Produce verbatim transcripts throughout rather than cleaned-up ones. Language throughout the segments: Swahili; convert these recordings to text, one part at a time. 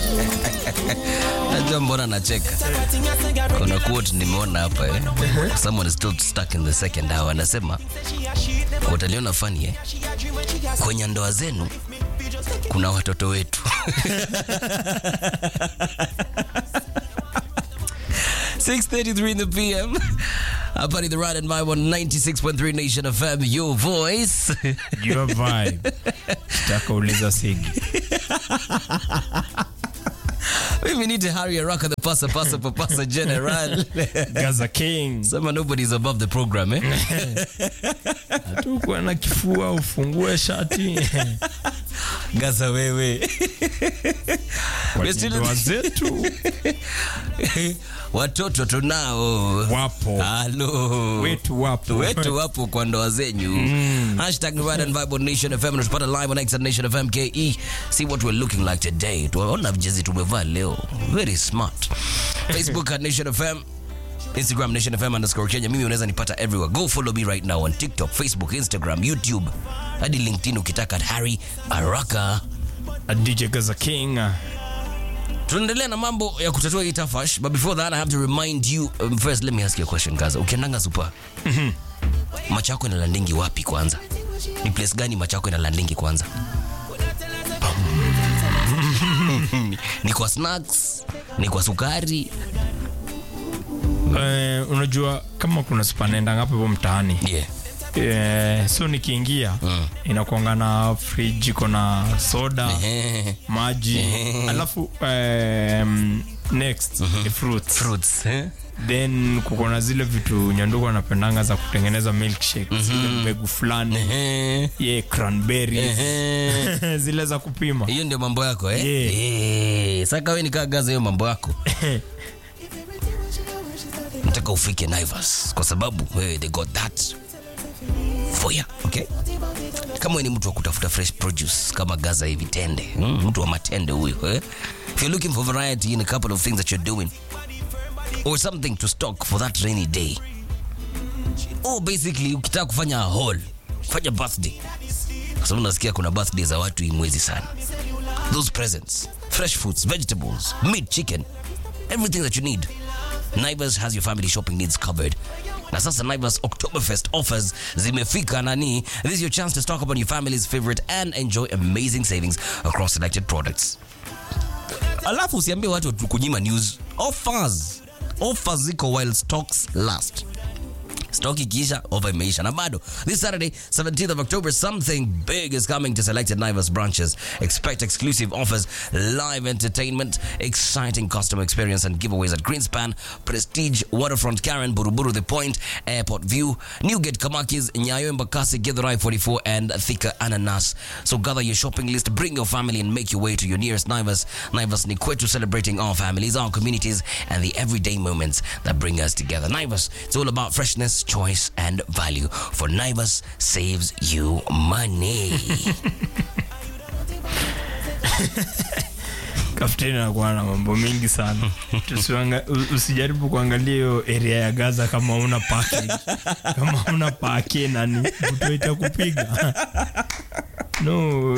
Najua mbona nacheka. Kuna quote nimeona hapa eh. Someone is still stuck in the second hour. Anasema utaliona funny eh. Kwenye ndoa zenu kuna watoto wetu. six thirty-three in the P M. Up on the Ride and Vibe on ninety-six point three Nation F M. Your voice. Your vibe. Staka uliza sigi. We need to hurry a rock at the pasa pasa pasa general. Gaza King. Someone nobody's above the program, eh? Hatukuwa na kifua ufungue shati. Gaza wewe. Ndoa zetu. Watoto tunao. Wapo. Halo. Wetu wapo. Wetu wapo kwa ndoa zenyu. Mm. Hashtag Ride and Vibe on Nation F M. Tunapata live on X at Nation F M K E. See what we're looking like today. Tunaona jezi tumevaa leo. Very smart. Facebook at Nation F M. Instagram Nation F M underscore Kenya. Mimi unaweza nipata everywhere. Go follow me right now on TikTok, Facebook, Instagram, YouTube. Hadi LinkedIn ukitaka at Harry Araka. A D J Gaza King. Tunaendelea na mambo ya kutatua hii tafash, but before that I have to remind you, um, first let me ask you a question Gaza. Ukiendanga super. Mhm. Macho yako inalandingi wapi kwanza? Ni place gani macho yako inalandingi kwanza? Ni kwa snacks, ni kwa sukari. Eh, unajua kama kuna supanenda ngapi hapo mtaani? Yeah. Eh, so nikiingia mm. inakuanga na fridge iko na soda, maji, alafu um, next mm-hmm. the fruits. Fruits, eh? Then kuko na zile vitu nyanduko anapendanga za kutengeneza milkshake, mm-hmm. zile mbegu fulani. Eh. Yeah, cranberries. Eh. Zile za kupima. Hiyo ndio mambo yako eh? Yeah. Eh. Saka wewe nikaa Gaza hiyo mambo yako. Nataka ufike Naivas kwa sababu hey, they got that for you, okay? Kama wewe ni mtu wa kutafuta fresh produce kama Gaza hivi tende, mm, mtu wa matende huyo eh? If you're looking for variety in a couple of things that you're doing or something to stock for that rainy day, or basically ukitaka kufanya a haul, fanya birthday, kwa sababu nasikia kuna birthday za watu hii mwezi sana. Those presents, fresh fruits, vegetables, meat, chicken, everything that you need, Naivas has your family shopping needs covered. Na sasa Naivas Oktoberfest offers zimefika nani. This is your chance to stock up on your family's favorite and enjoy amazing savings across selected products. Alafu usiambie watu tukunyima news. Offers. Offers ziko while stocks last. Stock ikiisha, offer imeisha. Na bado, this Saturday, seventeenth of October, something big is coming to selected Naivas branches. Expect exclusive offers, live entertainment, exciting customer experience and giveaways at Greenspan, Prestige, Waterfront, Karen, Buruburu, The Point, Airport View, Newgate, Kamakis, Nyayo, Mbakasi, Githurai forty-four, and Thika Ananas. So gather your shopping list, bring your family, and make your way to your nearest Naivas. Naivas ni kwetu, celebrating our families, our communities, and the everyday moments that bring us together. Naivas, it's all about freshness, choice and value, for Naivas saves you money. Kapteni anakuwa na mambo mingi sana. Tusiwanga, usijaribu kuangalia hiyo area ya Gaza kama una parking. Kama una parking nani mtu itakupiga. No.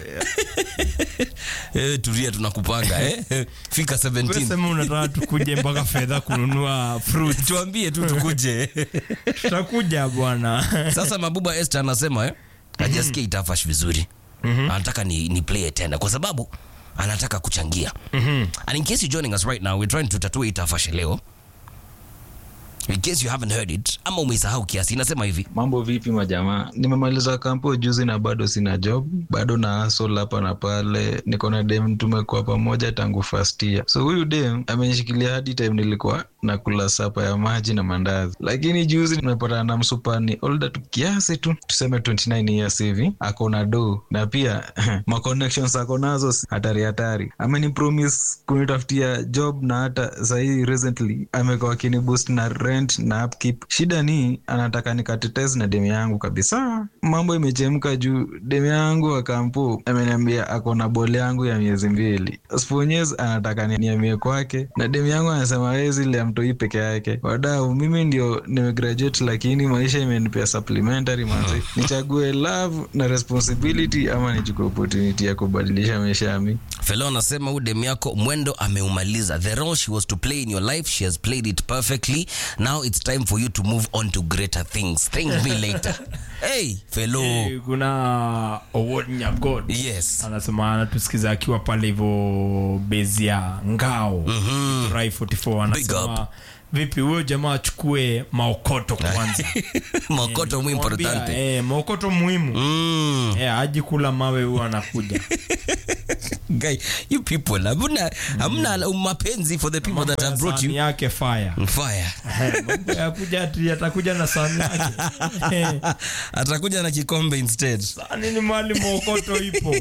Eh, tulia tunakupanga eh. Fika seventeenth. Wewe sema unataka tukuje mpaka fedha kununua fruit. Tuambie tu tukuje. Tutakuja bwana. Sasa Mabuba Esther anasema eh, hajasikia itafash vizuri. Mm-hmm. Anataka ni, ni play tena kwa sababu anataka kuchangia. Mm-hmm. And in case you're joining us right now, we're trying to tatua itafash leo. In case you haven't heard it, ama umesahau kiasi, inasema hivi. Mambo vipi majamaa? Nimemaliza kampo juzi na bado sina job. Bado na hustle hapa na pale. Niko na dem tumekuwa pamoja tangu first year. So huyu dem amenishikilia hadi time nilikuwa nakula sapa ya maji na mandazi. Lakini juzi nimepata na msupani older tu kiasi tu. Tuseme twenty-nine years hivi. Ako na do. Na pia ma connections ako nazo hatari hatari. Ameni promise kunitafutia job na hata sahi recently amekuwa kini boost na rent na upkeep. Shida ni anataka nikatetezi na demu yangu kabisa. Mambo imechemka juu demu yangu wa kampo ameniambia ako na bole yangu ya miezi mbili. Sponyez anataka niamie kwake na demu yangu anasema wezi ile mtoi peke yake. Wadau, mimi ndio nimegraduate lakini maisha imenipea supplementary manzi. Nichague love na responsibility ama nichukue opportunity ya kubadilisha maisha yangu. Felo anasema huyu demu yako mwendo ameumaliza. The role she was to play in your life, she has played it perfectly. Now it's time for you to move on to greater things. Thank me later. Hey, Felo. Hey, kuna Award Nyagod. Yes. Anasema anatusikiza akiwa pale hivyo base ya Ngao. Mhm. Rai arobaini na nne anasema vipi huyo jamaa achukue maokoto kwanza. Maokoto eh, muhimu importante. Eh, maokoto muhimu. Mm. Eh, aje kula mawe huwa anakuja. Guy, you people hamna hamna mapenzi for the people that have brought you. Yake fire. Fire. Akuja ati atakuja na sahani yake. Atakuja na kikombe instead. Sahani ni mali maokoto ipo.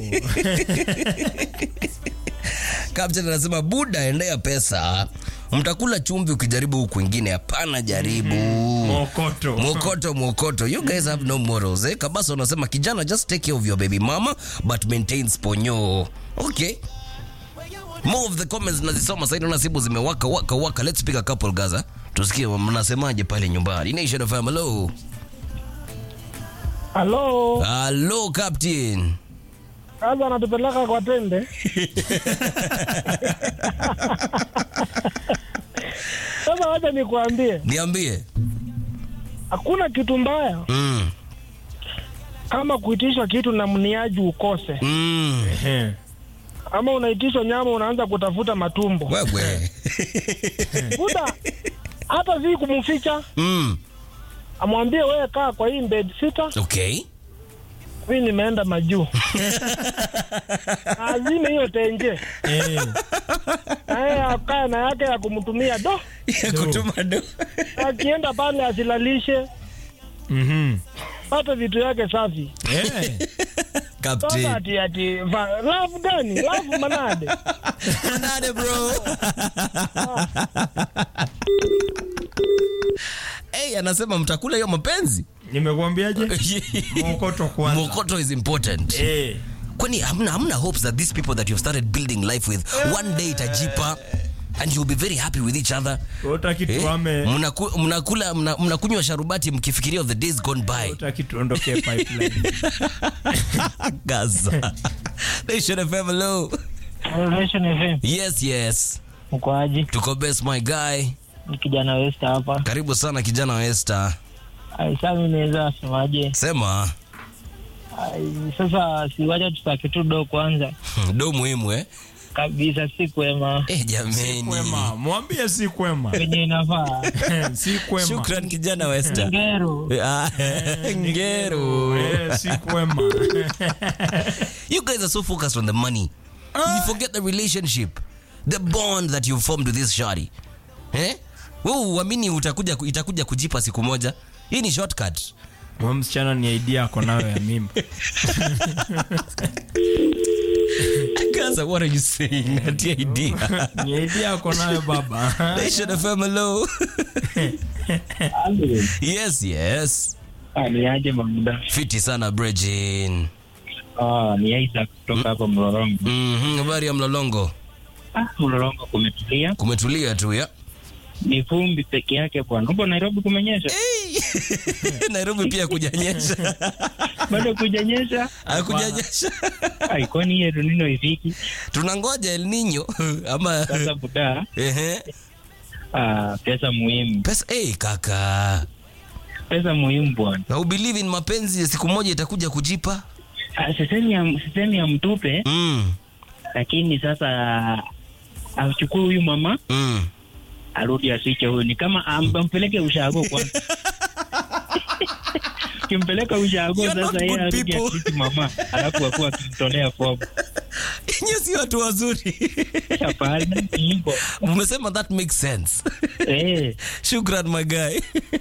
Captain anasema buda endea pesa. Mtakula chumvi ukijaribu huku kwingine, hapana jaribu. Mokoto. Mokoto, mokoto. You guys have no morals, eh? Kabasa anasema kijana just take care of your baby mama but maintain sponyo. Okay. More of the comments nazisoma sasa, na sibu zimewaka waka waka. Let's pick a couple Gaza. Tusikie mnasemaje pale nyumbani. Nation of hello. Hello. Hello Captain. Kaza anatupeleka kwa tende. Sasa wacha nikuambie. Niambie. Hakuna kitu mbaya Mm. kama kuitishwa kitu na mniaji ukose. Mm. Ama unaitishwa nyama unaanza kutafuta matumbo. Wewe. Buda hata zi kumficha. Mm. Amwambie wewe kaa kwa hii bed sita. Okay. Mimi nimeenda majuu. Azime hiyo tenje. Eh. Haya akaa na yake ya kumtumia do. Ya kutuma do. Akienda pale asilalishe. Mhm. Pata vitu yake safi. Eh. Captain. Sasa ati ati love gani? Love manade. Manade bro. Hey, anasema mtakula hiyo mapenzi. Nimekuambiaje? Mokoto kwanza. Mokoto is important. Eh. Kwani hamna hamna hopes that these people that you've started building life with one day itajipa and you'll be very happy with each other. Utaki Eh? tuame. Mnaku- mnakula mna- mnakunywa sharubati mkifikiria of the days gone by. Utaki tuondoke pipeline. Gaza. They should have ever low. Relation F M. Yes, yes. Uko aje? Tuko best my guy. Ni kijana West hapa. Karibu sana kijana wa Esther. Ai sasa mimi naweza semaje? Sema. Ai sasa siwaje tutake tu do kwanza. Do muhimu eh. Kabisa si kwema. Eh jameni. Kwema. Mwambie si kwema. Wenye inafaa. Si kwema. Shukran kijana wa Esther. Ngero. Ah, Ngero. Eh, si kwema. You guys are so focused on the money. You forget the relationship, the bond that you formed with this shawty. Eh? Wewe uamini utakuja itakuja kujipa siku moja. Hii ni shortcut. Mwa msichana ni idea yako nayo ya mimba. Gaza, what are you saying? That idea. Ni idea yako nayo baba. They should have hello. Yes, yes. Ah ni aje mamuda. Fiti sana Bridgin. Ah ni Isaac kutoka hapa Mlolongo. Mhm, habari ya Mlolongo. Ah Mlolongo kumetulia. Kumetulia tu ya. Ni vumbi peke yake bwana. Huko Nairobi kumenyesha? Nairobi pia kujanyesha. Bado kujanyesha? Hakujanyesha. Ai kwani hiyo nino ifiki? Tunangoja El Nino ama Sasa buda. ehe. Ah pesa muhimu. Pesa eh kaka. Pesa muhimu bwana. Na believe in mapenzi siku moja itakuja kujipa. Ah sisemi ya sisemi ya mtupe. Mm. Lakini sasa achukue huyu mama. Mm. Arudi asiche huyu ni kama ampeleke ushago kwanza. Kimpeleka ushago sasa yeye arudi akiti mama alafu akua akitolea fomu. Nyinyi si watu wazuri. Hapana hivyo. Umesema that makes sense. Eh. Shukran my guy.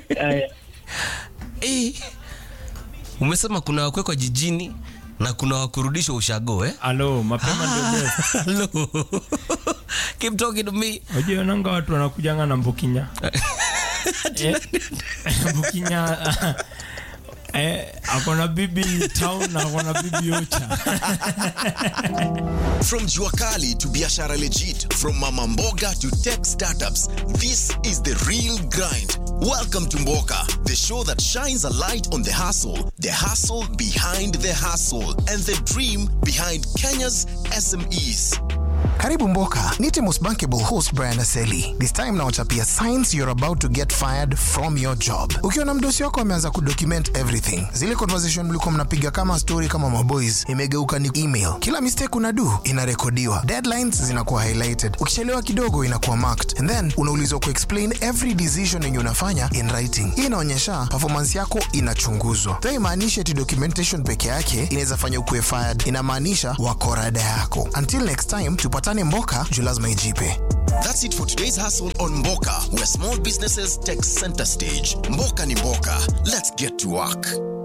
Eh. Umesema kuna wakwekwa jijini na kuna wakurudishwa ushago eh? Hello, mapema ndio best. Hello. Keep talking to me. Unajua nanga watu wanakujanga na mbukinya. Bukinya eh akona bibi town na akona bibi Ocha. From Juakali to Biashara Legit, from Mama Mboga to tech startups, this is the real grind. Welcome to Mboka, the show that shines a light on the hustle, the hustle behind the hustle, and the dream behind Kenya's S M Es. Karibu Mboka, nite most bankable host Brian Aseli. This time na wachapia signs you're about to get fired from your job. Ukiona mdosi wako ameanza kudocument everything. Zile conversation mlikuwa mnapiga kama story kama maboys, imegeuka ni email. Kila mistake unadu inarekodiwa. Deadlines zinakuwa highlighted. Ukichelewa kidogo inakuwa marked. And then unaulizwa ku-explain every decision yenye unafanya in writing. Hii inaonyesha performance yako inachunguzwa. Though imaanisha eti documentation peke yake inaweza fanya ukue fired. Inamaanisha wako rada yako. Until next time, tupatane Mboka, juu lazima ijipe. That's it for today's hustle on Mboka, where small businesses take center stage. Mboka ni Mboka. Let's get to work.